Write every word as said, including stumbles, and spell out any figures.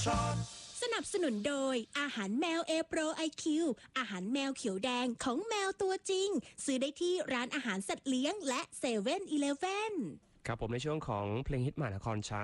สนับสนุนโดยอาหารแมว A Pro ไอ คิว อาหารแมวเขียวแดงของแมวตัวจริงซื้อได้ที่ร้านอาหารสัตว์เลี้ยงและเซเว่นอีเลฟเว่นครับผมในช่วงของเพลงฮิตมหานครชาร์ต